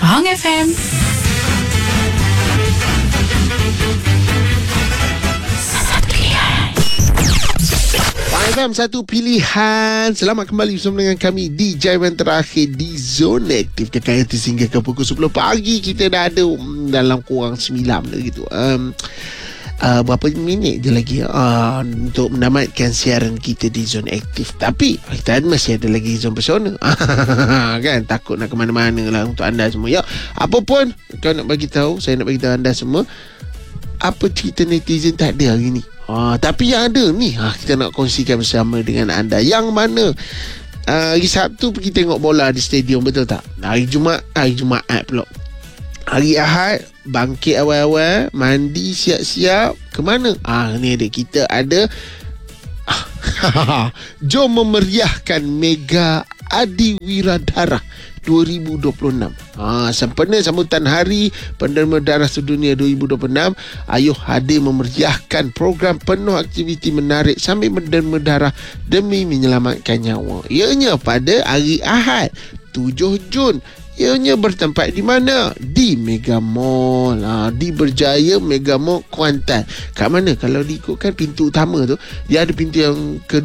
Hang FM. FM satu pilihan. Selamat kembali bersama dengan kami di jaman terakhir di Zona Aktif. Kekal hingga ke pukul 10 pagi. Kita dah ada dalam kurang 9 gitu. Berapa minit je lagi untuk menamatkan siaran kita di Zona Aktif. Tapi kita masih ada lagi Zona Pesona. Kan takut nak ke mana-mana lah untuk anda semua. Ya, apa pun kau nak bagi tahu, saya nak bagi tahu anda semua apa cerita netizen tak ada hari ni. Tapi yang ada ni kita nak kongsikan bersama dengan anda. Yang mana hari Sabtu pergi tengok bola di stadium, betul tak? Hari Jumaat pula. Hari Ahad bangkit awal-awal, mandi siap-siap. Ke mana? Ni ada kita ada jom memeriahkan Mega Adi Wiradara 2026. Sempena sambutan Hari Penderma Darah Sedunia 2026, ayuh hadir memeriahkan program penuh aktiviti menarik sambil menderma darah demi menyelamatkan nyawa. Ianya pada hari Ahad 7 Jun. Ianya bertempat di mana? Di Mega Mall, di Berjaya Mega Mall Kuantan. Kat mana? Kalau diikutkan pintu utama tu, dia ada pintu yang kedua